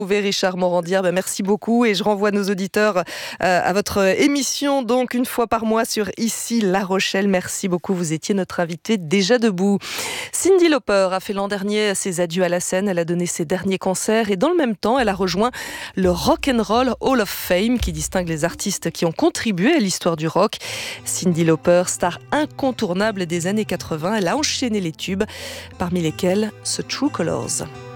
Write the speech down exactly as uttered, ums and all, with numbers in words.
Richard Morandière, ben merci beaucoup et je renvoie nos auditeurs euh, à votre émission donc une fois par mois sur Ici La Rochelle. Merci beaucoup, vous étiez notre invité déjà debout. Cyndi Lauper a fait l'an dernier ses adieux à la scène, elle a donné ses derniers concerts et dans le même temps elle a rejoint le Rock and Roll Hall of Fame qui distingue les artistes qui ont contribué à l'histoire du rock. Cyndi Lauper, star incontournable des années quatre-vingts, elle a enchaîné les tubes parmi lesquels ce True Colors.